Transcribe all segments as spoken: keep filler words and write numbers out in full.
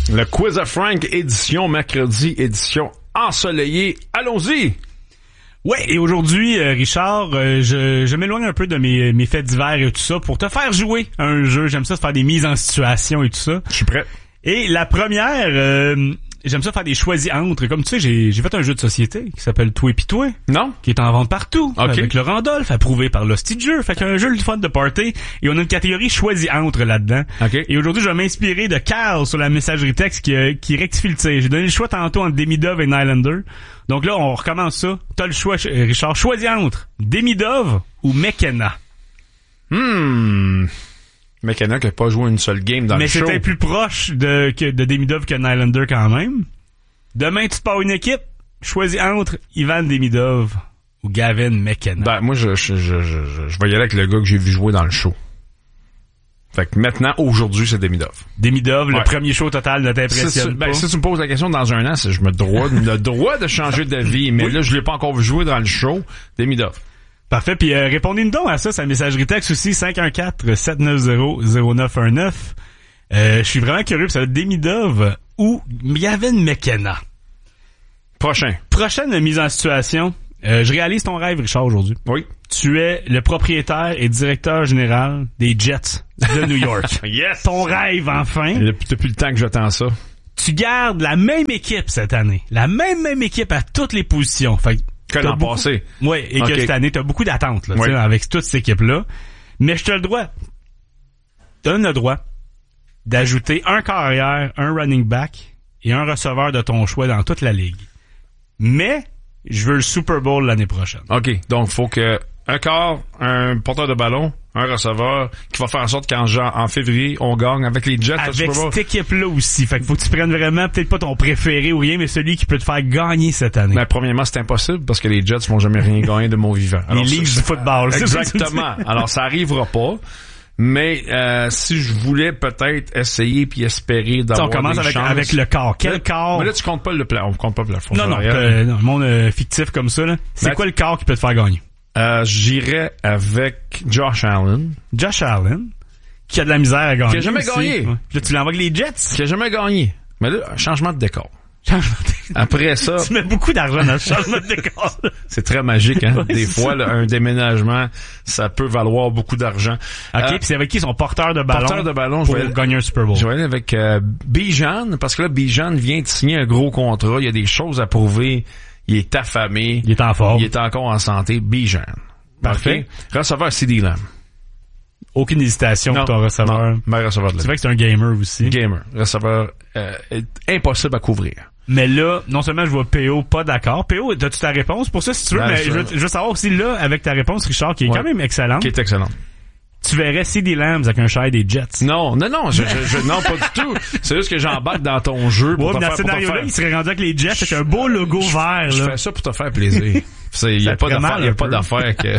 Le Quiz à Frank, édition mercredi, édition ensoleillée. Allons-y! Ouais, et aujourd'hui, euh, Richard, euh, je, je m'éloigne un peu de mes, mes faits divers et tout ça pour te faire jouer à un jeu. J'aime ça, faire des mises en situation et tout ça. Je suis prêt. Et la première, euh, j'aime ça faire des choisis entre. Comme tu sais, j'ai, j'ai fait un jeu de société qui s'appelle Toi pis Toi. Non? Qui est en vente partout. Okay. Avec le Randolph, approuvé par l'Hostie de jeu. Fait qu'un jeu de fun de party. Et on a une catégorie choisis entre là-dedans. Okay. Et aujourd'hui, je vais m'inspirer de Carl sur la messagerie texte qui, euh, qui rectifie le tir. J'ai donné le choix tantôt entre Demidov et Nylander. Donc là, on recommence ça. T'as le choix, Richard. Choisis entre Demidov ou McKenna. Hmm... McKenna qui n'a pas joué une seule game dans Mais le show. Mais c'était plus proche de, que, de Demidov que Nylander quand même. Demain, tu te pars une équipe. Choisis entre Ivan Demidov ou Gavin McKenna. Ben, moi, je, je, je, je, je vais y aller avec le gars que j'ai vu jouer dans le show. Fait que maintenant, aujourd'hui, c'est Demidov. Demidov, ouais. Le premier show total ne t'impressionne si, pas. Ben, si tu me poses la question dans un an, c'est, je me droit, le droit de changer d'avis. Mais oui. Là, je l'ai pas encore vu jouer dans le show. Demidov. Parfait, puis euh, répondez-nous donc à ça, sa messagerie texte aussi, cinq un quatre, sept neuf zéro, zéro neuf un neuf. Euh, je suis vraiment curieux, ça va être Demidov ou Gavin McKenna. Prochain. Prochaine mise en situation. Euh, je réalise ton rêve, Richard, aujourd'hui. Oui. Tu es le propriétaire et directeur général des Jets de New York. Yes! Ton rêve, enfin. Depuis, depuis le temps que j'attends ça. Tu gardes la même équipe cette année. La même, même équipe à toutes les positions. Fait que l'an beaucoup... passé. Oui, et okay. Que cette année, t'as beaucoup d'attentes, là, oui. Avec toute cette équipe-là. Mais je te le droit. T'as le droit d'ajouter un carrière, un running back et un receveur de ton choix dans toute la ligue. Mais, je veux le Super Bowl l'année prochaine. OK. Donc, faut que un quart, un porteur de ballon, un receveur, qui va faire en sorte qu'en genre, en février, on gagne avec les Jets. Avec cette équipe-là aussi. Fait qu'il faut que tu prennes vraiment, peut-être pas ton préféré ou rien, mais celui qui peut te faire gagner cette année. Ben, premièrement, c'est impossible parce que les Jets vont jamais rien gagner de mon vivant. Alors, les Leafs du football. Exactement. Alors, ça arrivera pas. Mais euh, si je voulais peut-être essayer puis espérer d'avoir des chances... On commence avec, avec le corps. Quel corps? Mais là, tu comptes pas le plafond. On compte pas le plafond. Non, non, euh, non, le monde euh, fictif comme ça, là. C'est ben, quoi le corps qui peut te faire gagner? Euh, j'irais avec Josh Allen. Josh Allen, qui a de la misère à gagner. Qui a jamais aussi. gagné. Ouais. Puis là, tu l'envoies avec les Jets. Qui a jamais gagné. Mais là, changement de décor. Après ça... Tu mets beaucoup d'argent dans le changement de décor. C'est très magique, hein. Ouais, des fois, là, un déménagement, ça peut valoir beaucoup d'argent. OK, euh, puis c'est avec qui son porteur de ballon? Porteur de ballon, pour je vais gagner un Super Bowl. Je vais aller avec euh, Bijan, parce que là, Bijan vient de signer un gros contrat. Il y a des choses à prouver. Il est affamé. Il est en forme. Il est encore en santé. Bijan. Parfait. Okay. Receveur CeeDee Lamb. Aucune hésitation non, pour ton receveur. Non, mais receveur de C'est vrai que c'est un gamer aussi. Gamer. Receveur euh, impossible à couvrir. Mais là, non seulement je vois P O pas d'accord. P O, as-tu ta réponse pour ça si tu veux? Ben, mais je veux, je veux savoir aussi là, avec ta réponse, Richard, qui est ouais, quand même excellente. Qui est excellente. Tu verrais CeeDee Lamb avec un share des Jets. Non, non, non, je, je, je non, pas du tout. C'est juste que j'embarque dans ton jeu pour ouais, te dans faire, ce scénario-là, il serait rendu avec les Jets avec un beau logo je, vert. Je là. fais ça pour te faire plaisir. Il y a pas d'affaire, y a pas d'affaire que...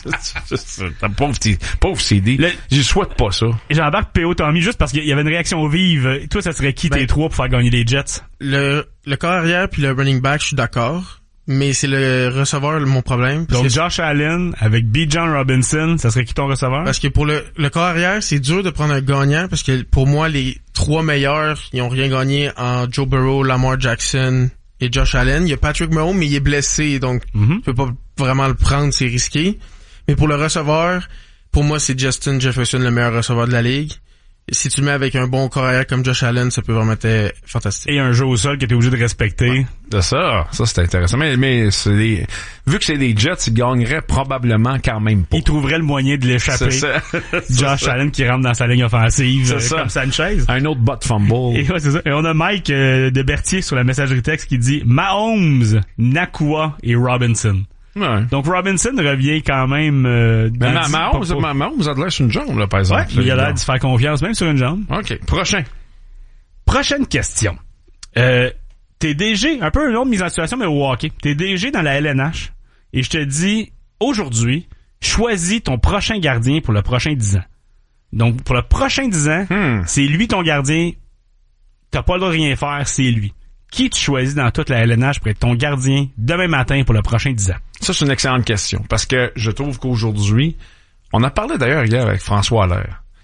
T'as pauvre, pauvre C D. Le... Je souhaite pas ça. J'embarque P O Tommy juste parce qu'il y avait une réaction vive. Toi, ça serait qui ben, tes trois pour faire gagner les Jets? Le, le corps arrière puis le running back, je suis d'accord. Mais c'est le receveur mon problème. Donc Josh Allen avec Bijan Robinson, ça serait qui ton receveur? Parce que pour le, le corps arrière, c'est dur de prendre un gagnant parce que pour moi, les trois meilleurs, ils ont rien gagné en Joe Burrow, Lamar Jackson et Josh Allen. Il y a Patrick Mahomes, mais il est blessé, donc mm-hmm. tu peux pas vraiment le prendre, c'est risqué. Mais pour le receveur, pour moi, c'est Justin Jefferson, le meilleur receveur de la ligue. Si tu le mets avec un bon carrière comme Josh Allen, ça peut vraiment être fantastique. Et un jeu au sol que t'es obligé de respecter. De ça, ça c'est intéressant. Mais, mais c'est des, vu que c'est des Jets, ils gagneraient probablement quand même pas. Ils trouveraient le moyen de l'échapper. C'est ça. Josh ça. Allen qui rentre dans sa ligne offensive c'est euh, ça. comme Sanchez. Un autre bot fumble. Et, ouais, c'est ça. Et on a Mike euh, de Berthier sur la messagerie texte qui dit Mahomes, Nakua et Robinson. Ouais. Donc Robinson revient quand même euh, mais ma, Mahomes, ma, Mahomes a de l'air sur une jambe là par exemple. Ouais, il a l'air de se faire confiance même sur une jambe. OK, prochain. Prochaine question. Euh t'es D G, un peu une autre mise en situation mais au hockey. T'es D G dans la L N H et je te dis aujourd'hui, choisis ton prochain gardien pour le prochain dix ans. Donc pour le prochain dix ans, hmm. c'est lui ton gardien. T'as pas le droit de rien faire, c'est lui. Qui tu choisis dans toute la L N H pour être ton gardien demain matin pour le prochain dix ans? Ça, c'est une excellente question. Parce que je trouve qu'aujourd'hui, on a parlé d'ailleurs hier avec François Allaire.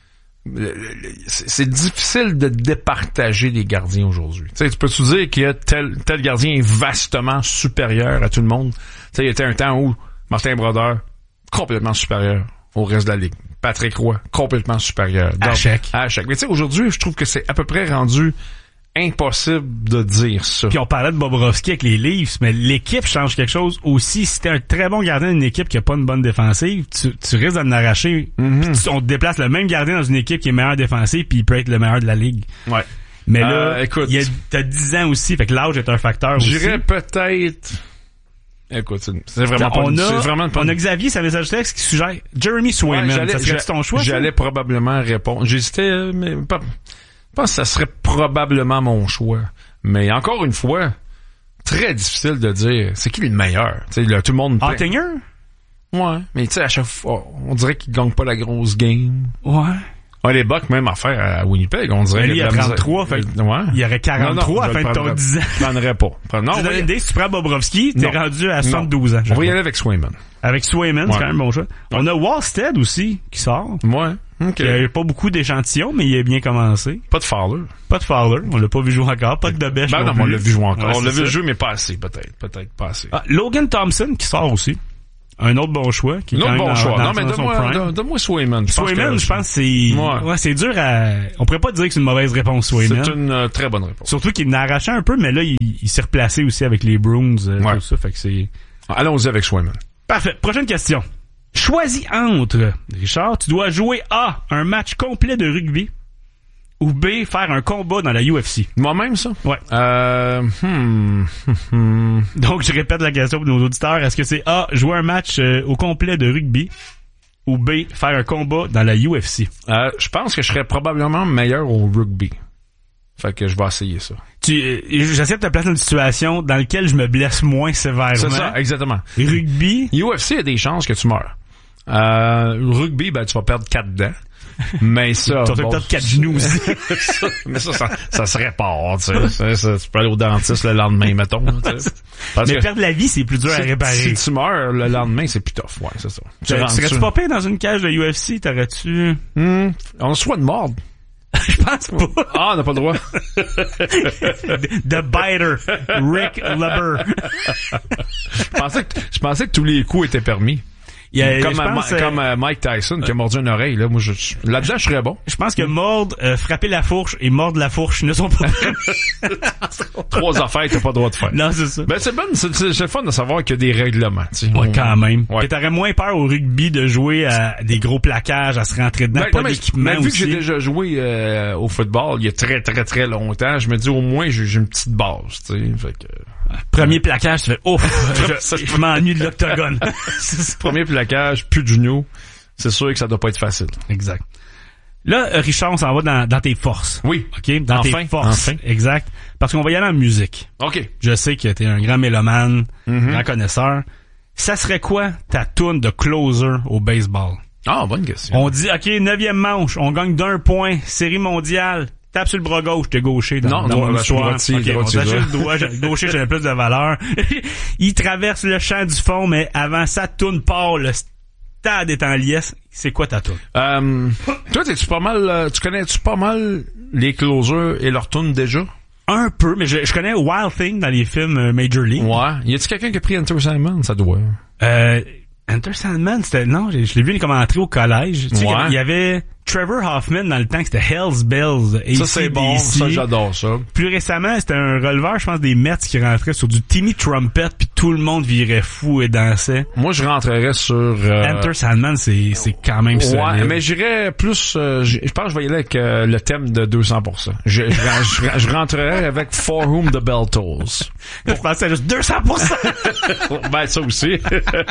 c'est, c'est difficile de départager les gardiens aujourd'hui. Tu sais, tu peux te dire qu'il y a tel, tel gardien est vastement supérieur à tout le monde. Tu sais, il y a un temps où Martin Brodeur, complètement supérieur au reste de la ligue. Patrick Roy, complètement supérieur. À chaque. À chaque. Mais tu sais, aujourd'hui, je trouve que c'est à peu près rendu impossible de dire ça. Puis on parlait de Bobrovski avec les Leafs, mais l'équipe change quelque chose aussi. Si t'es un très bon gardien d'une équipe qui a pas une bonne défensive, tu, tu risques d'en arracher. Mm-hmm. Puis tu, on te déplace le même gardien dans une équipe qui est meilleure défensive, puis il peut être le meilleur de la ligue. Ouais. Mais euh, là, écoute, il y a, t'as dix ans aussi, fait que l'âge est un facteur aussi. J'irais peut-être... Écoute, c'est, c'est vraiment pas... On une, a, c'est vraiment pas on une... a Xavier Savage-Texte qui suggère Jeremy Swayman. Ouais, ça serait ton choix, J'allais ça? probablement répondre. J'hésitais, mais pas... Je pense que ça serait probablement mon choix. Mais encore une fois, très difficile de dire c'est qui le meilleur. Tu sais, là, tout le monde... Ottinger? Ouais, mais tu sais, à chaque fois, on dirait qu'il gagne pas la grosse game. Ouais. Ouais, les Bucks, même affaire à Winnipeg, on dirait... Mais lui, il y a trente-trois, fait ouais. Il y aurait quarante-trois non, non, à la fin de ton dix ans. Je prendrais pas. Non, tu donnes une idée, si tu prends Bobrovski, t'es non. rendu à soixante-douze ans. On va y aller avec Swayman. Avec Swayman, ouais. C'est quand même bon choix. Ouais. On a Wallstead aussi, qui sort. Ouais. Okay. Il n'y a pas beaucoup d'échantillons, mais il a bien commencé. Pas de Fowler. Pas de Fowler. On l'a pas vu jouer encore. Pas de Debèche. Ben non, non on l'a vu jouer encore. Ouais, on l'a vu ça. jouer, mais pas assez, peut-être. Peut-être pas assez. Ah, Logan Thompson, qui sort aussi. Un autre bon choix. Qui est un autre bon dans, choix. Dans non, mais donne-moi, donne-moi Swayman. Swayman, je pense que c'est, ouais. ouais, c'est dur à, on pourrait pas dire que c'est une mauvaise réponse, Swayman. C'est une euh, très bonne réponse. Surtout qu'il n'a arraché un peu, mais là, il, il s'est replacé aussi avec les Bruins, euh, ouais. tout ça, fait que c'est... Allons-y avec Swayman. Parfait. Prochaine question. Choisis entre, Richard, tu dois jouer A, un match complet de rugby, ou B, faire un combat dans la U F C. Moi-même, ça? Ouais. Euh, hmm, hmm. Donc, je répète la question pour nos auditeurs. Est-ce que c'est A, jouer un match euh, au complet de rugby, ou B, faire un combat dans la U F C? Euh, je pense que je serais probablement meilleur au rugby. Fait que je vais essayer ça. Tu, euh, j'essaie de te placer dans une situation dans laquelle je me blesse moins sévèrement. C'est ça, exactement. Rugby. U F C, il y a des chances que tu meurs. Euh, rugby, ben, tu vas perdre quatre dents. Mais ça. Tu vas bon, perdre quatre genoux aussi. ça, mais ça, ça, ça se répare, tu sais. Ça, ça, tu peux aller au dentiste le lendemain, mettons, tu sais. Mais que perdre la vie, c'est plus dur si, à réparer. Si tu meurs le lendemain, c'est plus tough, ouais, c'est ça. Tu serais-tu pas pire dans une cage de U F C? T'aurais-tu? Hmm, on se souhaite de mordre. Je pense pas. Ah, on n'a pas le droit. The Biter. Rick Leber. je pensais que, je pensais que tous les coups étaient permis. Il y a, comme je pense, euh, comme euh, Mike Tyson qui a mordu une oreille. Là, moi, je, je, là-dedans, je serais bon. Je pense que mordre, euh, frapper la fourche et mordre la fourche ne sont pas trois affaires que t'as pas le droit de faire. Non, c'est ça. Ben, c'est bon, c'est, c'est, c'est fun de savoir qu'il y a des règlements. Tu sais. Ouais, on, quand même. Ouais. Que t'aurais moins peur au rugby de jouer à des gros plaquages, à se rentrer dedans, ben, pas non, d'équipement mais, mais vu aussi. que j'ai déjà joué euh, au football il y a très, très, très longtemps, je me dis au moins j'ai, j'ai une petite base. Tu sais, fait que... Premier plaquage, tu fais ouf, je, je m'ennuie de l'octogone. Premier plaquage, plus de genoux. C'est sûr que ça doit pas être facile. Exact. Là, Richard, on s'en va dans, dans tes forces. Oui. OK? Dans enfin, tes forces. Enfin. Exact. Parce qu'on va y aller en musique. OK. Je sais que t'es un grand mélomane, mm-hmm. grand connaisseur. Ça serait quoi ta toune de closer au baseball? Ah, bonne question. On dit, OK, neuvième manche, on gagne d'un point, série mondiale. Tape sur le bras gauche, t'es gaucher dans, non, dans droit, mon ben, histoire. Droitier, okay, droitier, on s'achète le droit, le gaucher, j'avais plus de valeur. Il traverse le champ du fond, mais avant ça, tourne part, le stade est en liesse. C'est quoi ta toune? Euh, toi, t'es-tu pas mal, tu connais-tu pas mal les closers et leur toune déjà? Un peu, mais je, je connais Wild Thing dans les films Major League. Ouais. Y a-tu quelqu'un qui a pris Enter Sandman? Ça doit. Euh, Enter Sandman, c'était, non, je, je l'ai vu les commentaires au collège. Tu sais, ouais. il y avait Trevor Hoffman dans le temps, c'était Hell's Bells. Ça, c'est bon. Ça, j'adore ça. Plus récemment, c'était un releveur, je pense, des Mets qui rentrait sur du Timmy Trumpet, puis tout le monde virait fou et dansait. Moi, je rentrerais sur... Euh... Enter Sandman, c'est, c'est quand même solide. Ouais, mais j'irais plus... Euh, je pense que je vais y aller avec euh, le thème de deux cents pour cent. Je, je, je, je rentrerais avec For Whom the Bell Tolls. Pour... Je pensais juste deux cents pour cent. Ben, ça aussi.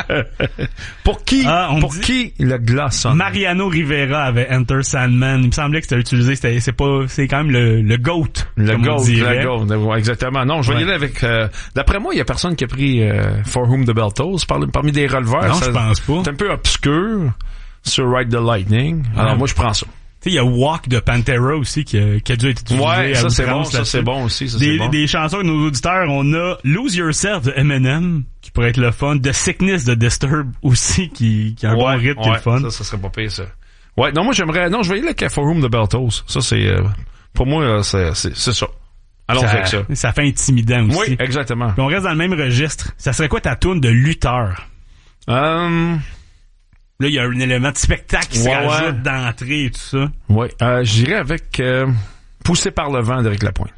Pour qui, ah, pour dit... qui le glace sonne? Mariano Rivera avait Enter Sandman. Il me semblait que c'était utilisé. C'était, c'est pas, c'est quand même le, le GOAT. Le GOAT, le GOAT. Exactement. Non, je vais ouais. y aller avec, euh, d'après moi, il y a personne qui a pris, euh, For Whom the Bell Tolls parmi, parmi des releveurs. Non, ça, je pense pas. C'est un peu obscur sur Ride the Lightning. Alors, ouais. moi, je prends ça. Tu sais, il y a Walk de Pantera aussi qui a, qui a dû être utilisé. Ouais, ça c'est bon, ça c'est bon aussi. Ça, des, c'est bon. Des chansons de nos auditeurs, on a Lose Yourself de Eminem, qui pourrait être le fun. The Sickness de Disturbed aussi, qui, qui a un ouais, bon rythme, ouais, qui est le fun. Ça, ça serait pas pire, ça. Ouais, non, moi, j'aimerais... Non, je vais y aller avec F Room de Beltos. Ça, c'est... Euh, pour moi, c'est, c'est, c'est ça. Allons ça, avec ça. Ça fait intimidant aussi. Oui, exactement. Puis on reste dans le même registre. Ça serait quoi ta toune de lutteur? Euh... Là, il y a un élément de spectacle qui ouais, se rajoute ouais. d'entrée et tout ça. Ouais. Euh, j'irais avec euh, Poussé par le vent d'Éric Lapointe.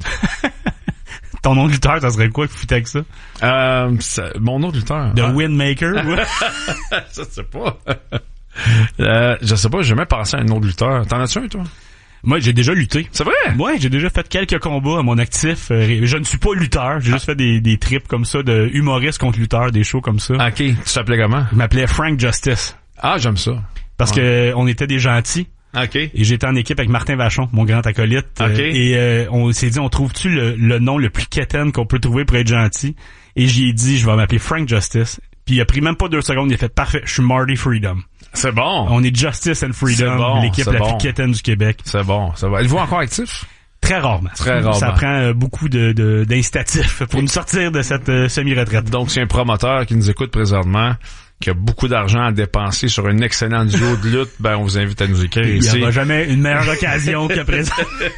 Ton nom de lutteur, ça serait quoi que foutais avec ça? Euh, ça, mon nom de lutteur. The hein? Windmaker? Je sais pas. euh, je sais pas, j'ai jamais pensé à un nom de lutteur. T'en as-tu un, toi? Moi, j'ai déjà lutté. C'est vrai? Ouais, j'ai déjà fait quelques combats à mon actif. Je ne suis pas lutteur. J'ai ah. juste fait des, des trips comme ça de humoriste contre lutteur, des shows comme ça. OK. Tu t'appelais comment? Je m'appelais Frank Justice. Ah, j'aime ça. Parce ouais. que on était des gentils. OK. Et j'étais en équipe avec Martin Vachon, mon grand acolyte. OK. Euh, et euh, on s'est dit, on trouve-tu le, le nom le plus quétaine qu'on peut trouver pour être gentil? Et j'y ai dit, je vais m'appeler Frank Justice. Puis il a pris même pas deux secondes, il a fait parfait, je suis Marty Freedom. C'est bon. On est Justice and Freedom, bon, l'équipe la bon. plus quétaine du Québec. C'est bon, c'est bon. Êtes-vous encore actif? Très rarement. Très rarement. Ça prend euh, beaucoup de, de d'incitatifs pour nous sortir de cette euh, semi-retraite. Donc, c'est un promoteur qui nous écoute présentement, qui a beaucoup d'argent à dépenser sur un excellent duo de lutte, ben on vous invite à nous écrire Il ici. n'y aura jamais une meilleure occasion que présent.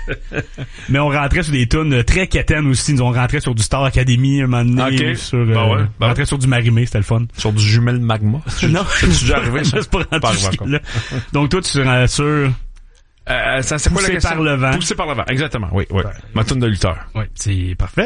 Mais on rentrait sur des tunes très quétaines aussi. Nous on rentrait sur du Star Academy un moment donné. Okay. Sur, euh, ben ouais, ben on rentrait sur du Marimé, c'était le fun. Sur du Jumel Magma. Non, c'est déjà arrivé ça. C'est pas rentré là. Donc toi tu seras sur euh, ça, c'est quoi la question? Poussé par le vent. Poussé par le vent, exactement. Oui, oui. Ouais. Ma tune de lutteur. Oui, c'est parfait.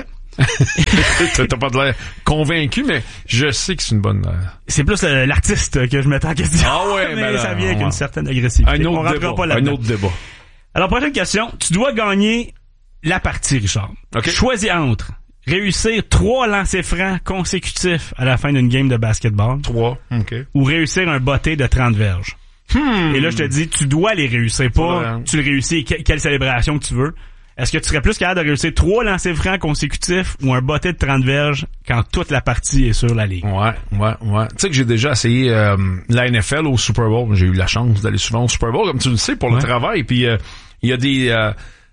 T'as pas de l'air convaincu, mais je sais que c'est une bonne... Euh... C'est plus euh, l'artiste que je mettais en question. Ah ouais, mais ben là, ça vient avec ouais. une certaine agressivité. Un autre on rentrera débat. pas là-dedans. Un autre débat. Alors, prochaine question. Tu dois gagner la partie, Richard. Okay. Choisis entre réussir trois lancers francs consécutifs à la fin d'une game de basketball. Trois, OK. Ou réussir un botté de trente verges. Hmm. Et là, je te dis, tu dois les réussir, pas ouais. tu le réussis, que, quelle célébration que tu veux. Est-ce que tu serais plus capable de réussir trois lancers francs consécutifs ou un botté de trente verges quand toute la partie est sur la ligne? Ouais, ouais, ouais. Tu sais que j'ai déjà essayé euh, la N F L au Super Bowl. J'ai eu la chance d'aller souvent au Super Bowl, comme tu le sais, pour le ouais. travail. Puis il euh, y a des... Euh,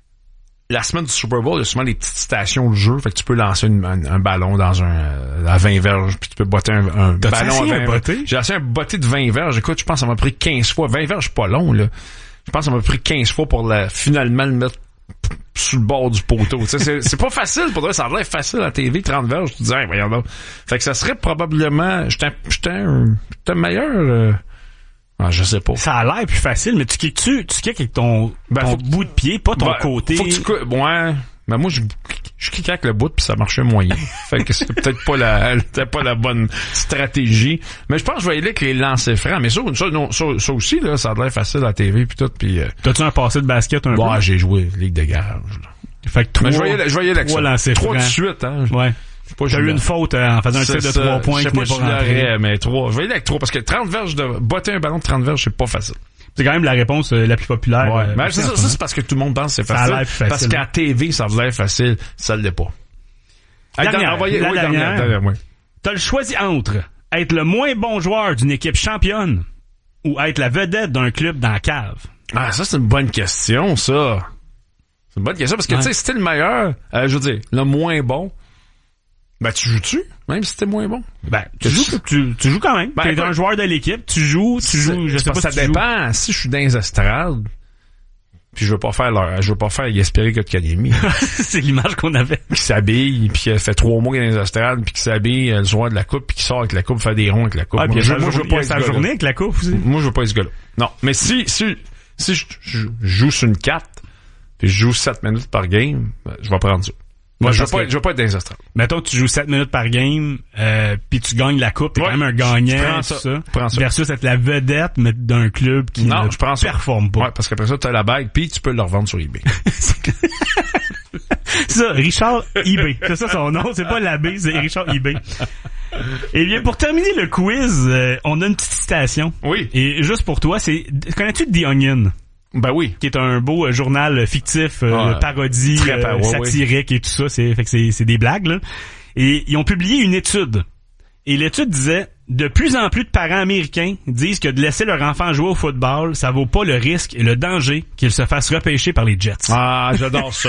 la semaine du Super Bowl, il y a souvent des petites stations de jeu. Fait que tu peux lancer une, un, un ballon dans un euh, à vingt verges, puis tu peux botter un, un ballon à vingt verges. J'ai essayé un botté de vingt verges. Écoute, je pense que ça m'a pris quinze fois. vingt verges, c'est pas long, là. Je pense que ça m'a pris quinze fois pour la, finalement le mettre sur le bord du poteau. Tu sais, c'est, c'est pas facile pour toi, ça a l'air facile à la T V, trente verges, tu te dis, hey, voyons donc. Fait que ça serait probablement, j'étais, j'étais un, j'étais meilleur, euh, ah, je sais pas. Ça a l'air plus facile, mais tu kicks tu, tu kicks avec ton, ben, ton bout de pied, pas ton ben, côté. Faut que tu, ouais. Mais moi, je, je cliquais avec le bout puis ça marchait moyen. Fait que c'est peut-être pas la, peut-être pas la bonne stratégie. Mais je pense que je vais y aller avec les lancers francs. Mais ça, ça, non, ça, ça aussi, là, ça a l'air facile à la T V puis tout. Puis, euh, t'as-tu un passé de basket un bon, peu? Ouais, j'ai joué Ligue de garage, là. Fait que trois, mais je vais y aller, je vais y aller avec trois ça. lancers Trois francs. de suite, hein. Ouais. Pas, t'as eu une faute euh, en faisant un tir de ça. trois points qui qui n'est n'est pas, pas rentré. mais trois. Je vais y aller avec trois parce que trente verges de, botter un ballon de trente verges, c'est pas facile. C'est quand même la réponse euh, la plus populaire. Ouais. Euh, mais c'est ça, ça, c'est parce que tout le monde pense que c'est ça facile. A l'air facile. Parce qu'à T V, ça a l'air facile. Ça l'est pas. Dernière, hey, envoyez, la oui, dernière. dernière, dernière ouais. T'as le choisi entre être le moins bon joueur d'une équipe championne ou être la vedette d'un club dans la cave. Ah, ça, c'est une bonne question, ça. C'est une bonne question parce que, ouais. tu sais, si t'es le meilleur, euh, je veux dire, le moins bon, ben, tu joues-tu? Même si t'es moins bon? Ben, tu joues, tu, tu joues quand même. Ben, t'es ben, un joueur de l'équipe, tu joues, tu joues, je sais pas ça si tu dépend. Joues. Si je suis dans les estrades, puis je veux pas faire leur, je veux pas faire Gaspéry Kotkaniemi. C'est l'image qu'on avait. Qui s'habille, puis elle fait trois mois qu'il est dans les estrades, puis qui s'habille le soir de la coupe, puis qui sort avec la coupe, faire des ronds avec la coupe. Ah, moi, puis je, moi, je veux pas être sa journée avec la coupe aussi. Moi, je veux pas être ce gars-là. Non. Mais si, si, si je, je, je joue sur une quatre, puis je joue sept minutes par game, ben, je vais prendre ça. Moi, je veux pas, être, je veux pas être dans les estrades. Mettons que tu joues sept minutes par game, euh, puis tu gagnes la coupe, t'es ouais, quand même un gagnant, ça, ça, ça. versus être la vedette, mais d'un club qui non, ne je prends performe pas. Ouais, parce qu'après ça, t'as la bague, puis tu peux le revendre sur eBay. Ça, Richard eBay. C'est ça son nom, c'est pas l'abbé, c'est Richard eBay. Eh bien, pour terminer le quiz, euh, on a une petite citation. Oui. Et juste pour toi, c'est, connais-tu The Onion? Ben oui. Qui est un beau euh, journal fictif, euh, ah, parodie, euh, ouais, satirique ouais. et tout ça. C'est, fait que c'est, c'est des blagues, là. Et ils ont publié une étude. Et l'étude disait, De plus en plus de parents américains disent que de laisser leur enfant jouer au football, ça vaut pas le risque et le danger qu'il se fasse repêcher par les Jets. Ah, j'adore ça.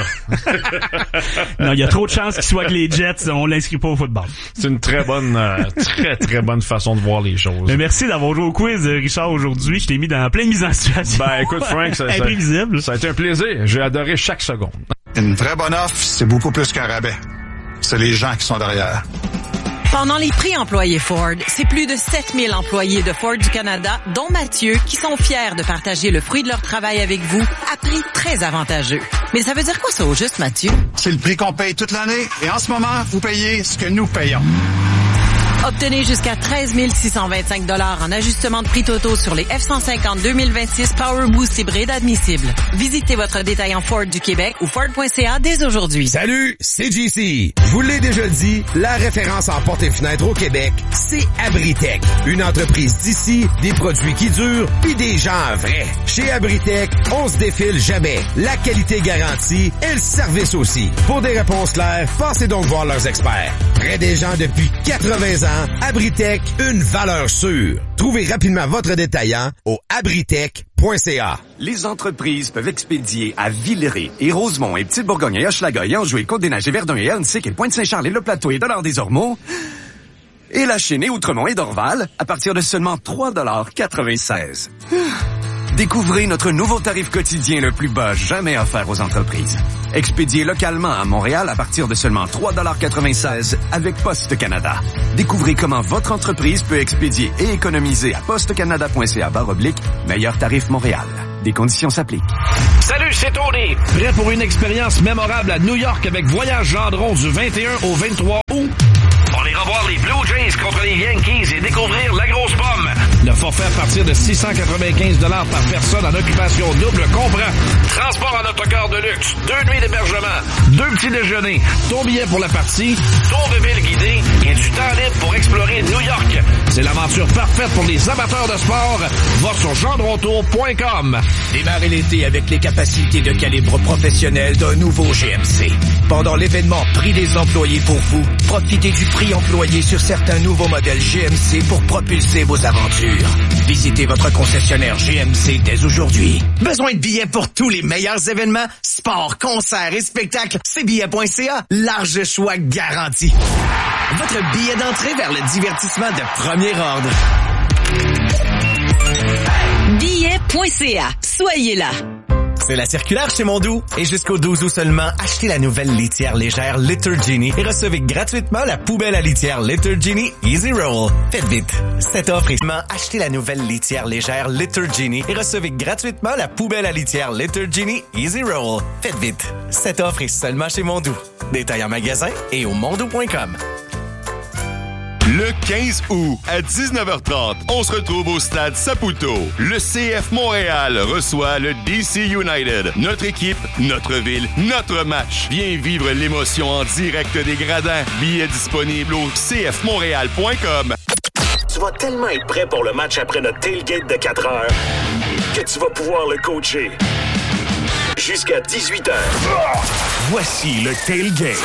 Non, il y a trop de chances qu'il soit que les Jets, on l'inscrit pas au football. C'est une très bonne, euh, très très bonne façon de voir les choses. Mais merci d'avoir joué au quiz, Richard, aujourd'hui. Je t'ai mis dans plein de mise en situation. Ben écoute, Frank, ça, ça, imprévisible. Ça a été un plaisir. J'ai adoré chaque seconde. Une vraie bonne offre, c'est beaucoup plus qu'un rabais. C'est les gens qui sont derrière. Pendant les prix employés Ford, c'est plus de sept mille employés de Ford du Canada, dont Mathieu, qui sont fiers de partager le fruit de leur travail avec vous à prix très avantageux. Mais ça veut dire quoi ça au juste, Mathieu? C'est le prix qu'on paye toute l'année et en ce moment, vous payez ce que nous payons. Obtenez jusqu'à treize mille six cent vingt-cinq dollars en ajustement de prix totaux sur les F cent cinquante deux mille vingt-six Power Boost hybrides admissibles. Visitez votre détaillant Ford du Québec ou Ford point C A dès aujourd'hui. Salut, c'est J C. Je vous l'ai déjà dit, la référence en portes et fenêtres au Québec, c'est Abritech. Une entreprise d'ici, des produits qui durent, puis des gens vrais. Chez Abritech, on se défile jamais. La qualité garantie et le service aussi. Pour des réponses claires, passez donc voir leurs experts. Près des gens depuis quatre-vingts ans, Abritech, une valeur sûre. Trouvez rapidement votre détaillant au abritech point c a. Les entreprises peuvent expédier à Villeray et Rosemont et Petite-Bourgogne et Hochelaga et Anjou et Côte-des-Neiges et Verdun et Elnsick et Pointe-Saint-Charles et Le Plateau et Dollard-des-Ormeaux et La Chênaie, Outremont et Dorval à partir de seulement trois dollars quatre-vingt-seize. Découvrez notre nouveau tarif quotidien le plus bas jamais offert aux entreprises. Expédié localement à Montréal à partir de seulement trois dollars quatre-vingt-seize avec Poste Canada. Découvrez comment votre entreprise peut expédier et économiser à postecanada point c a barre oblique meilleur tarif Montréal. Des conditions s'appliquent. Salut, c'est Tony! Prêt pour une expérience mémorable à New York avec Voyage Gendron du vingt et un au vingt-trois août? On ira voir les Blue Jays contre les Yankees et découvrir la grosse pomme. Le forfait à partir de six cent quatre-vingt-quinze dollars par personne en occupation double comprend transport en autocar de luxe, deux nuits d'hébergement, deux petits déjeuners, ton billet pour la partie, tour de ville guidé et du temps libre pour explorer New York. C'est l'aventure parfaite pour les amateurs de sport. Va sur gendrontour point com. Démarrez l'été avec les capacités de calibre professionnel d'un nouveau G M C. Pendant l'événement Prix des employés pour vous, profitez du prix employé sur certains nouveaux modèles G M C pour propulser vos aventures. Visitez votre concessionnaire G M C dès aujourd'hui. Besoin de billets pour tous les meilleurs événements, sports, concerts et spectacles? C billets point c a, large choix garanti. Votre billet d'entrée vers le divertissement de premier ordre. billets point c a, soyez là. C'est la circulaire chez Mondou. Et jusqu'au douze août seulement, achetez la nouvelle litière légère Litter Genie et recevez gratuitement la poubelle à litière Litter Genie Easy Roll. Faites vite. Cette offre est seulement achetez la nouvelle litière légère Litter Genie et recevez gratuitement la poubelle à litière Litter Genie Easy Roll. Faites vite. Cette offre est seulement chez Mondou. Détail en magasin et au mondou point com. Le quinze août, à dix-neuf heures trente, on se retrouve au stade Saputo. Le C F Montréal reçoit le D C United. Notre équipe, notre ville, notre match. Viens vivre l'émotion en direct des gradins. Billets disponibles au c f montréal point com. Tu vas tellement être prêt pour le match après notre tailgate de quatre heures que tu vas pouvoir le coacher jusqu'à dix-huit heures. Voici le tailgate.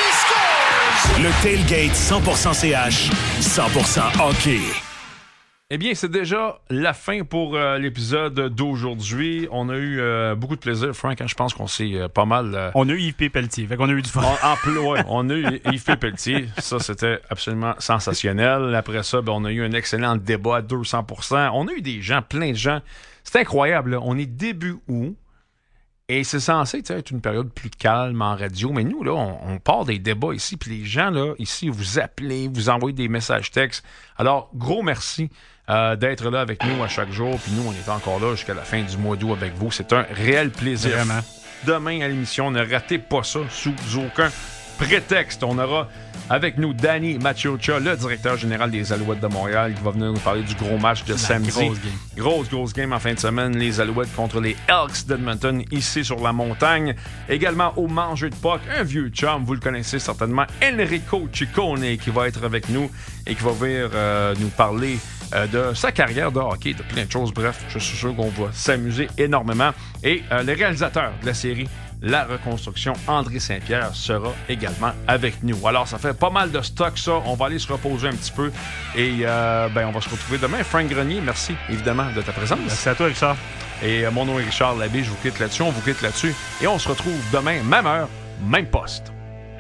Le tailgate cent pour cent C H, cent pour cent hockey. Eh bien, c'est déjà la fin pour euh, l'épisode d'aujourd'hui. On a eu euh, beaucoup de plaisir, Frank. Hein, je pense qu'on s'est euh, pas mal... Euh... On a eu Yves P. Pelletier, fait qu'on a eu du fun. En, en plus, ouais, on a eu Yves P. Pelletier. Ça, c'était absolument sensationnel. Après ça, ben, on a eu un excellent débat à deux cents pour cent. On a eu des gens, plein de gens. C'est incroyable. Là. On est début août. Et c'est censé être une période plus calme en radio. Mais nous, là, on, on part des débats ici. Puis les gens, là, ici, vous appelez, vous envoyez des messages textes. Alors, gros merci euh, d'être là avec nous à chaque jour. Puis nous, on est encore là jusqu'à la fin du mois d'août avec vous. C'est un réel plaisir. Vraiment. Demain à l'émission, ne ratez pas ça sous aucun prétexte. On aura avec nous Danny Machiocha, le directeur général des Alouettes de Montréal, qui va venir nous parler du gros match de samedi. Grosse game. Grosse, grosse game en fin de semaine. Les Alouettes contre les Elks d'Edmonton, ici sur la montagne. Également au Manger de Puck, un vieux chum, vous le connaissez certainement, Enrico Ciccone, qui va être avec nous et qui va venir euh, nous parler euh, de sa carrière de hockey, de plein de choses. Bref, je suis sûr qu'on va s'amuser énormément. Et euh, le réalisateur de la série la reconstruction André Saint-Pierre sera également avec nous. Alors, ça fait pas mal de stock, ça. On va aller se reposer un petit peu. Et euh, ben, on va se retrouver demain. Frank Grenier, merci évidemment de ta présence. Merci à toi, Richard. Et euh, mon nom est Richard Labbé. Je vous quitte là-dessus. On vous quitte là-dessus. Et on se retrouve demain, même heure, même poste.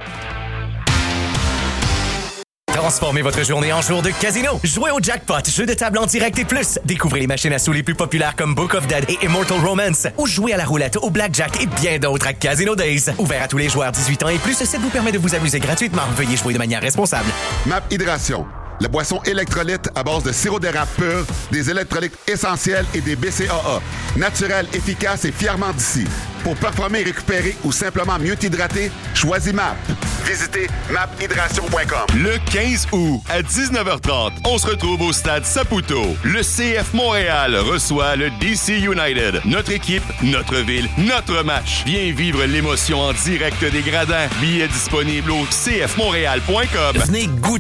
Transformez votre journée en jour de casino. Jouez au jackpot, jeu de table en direct et plus. Découvrez les machines à sous les plus populaires comme Book of Dead et Immortal Romance. Ou jouez à la roulette, au blackjack et bien d'autres à Casino Days. Ouvert à tous les joueurs dix-huit ans et plus, ça vous permet de vous amuser gratuitement. Veuillez jouer de manière responsable. Map Hydration. La boisson électrolyte à base de sirop d'érable pur, des électrolytes essentiels et des B C A A. Naturel, efficace et fièrement d'ici. Pour performer, récupérer ou simplement mieux t'hydrater, choisis M A P. Visitez map hydration point com. Le quinze août, à dix-neuf heures trente, on se retrouve au stade Saputo. Le C F Montréal reçoit le D C United. Notre équipe, notre ville, notre match. Viens vivre l'émotion en direct des gradins. Billets disponibles au c f montréal point com. Venez goûter